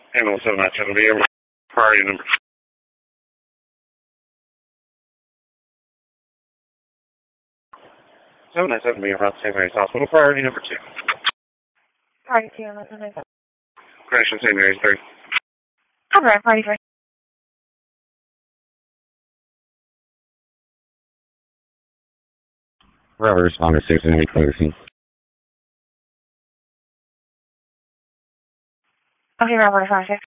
Ambulance 797 be over. Priority number. 797 be around St. Mary's Hospital. Priority number 2. Priority 2, ambulance 797. Crash in St. Mary's 3. Alright, priority 3. Bravo responder 6 and 8 clear scene. Okay, Bravo 5.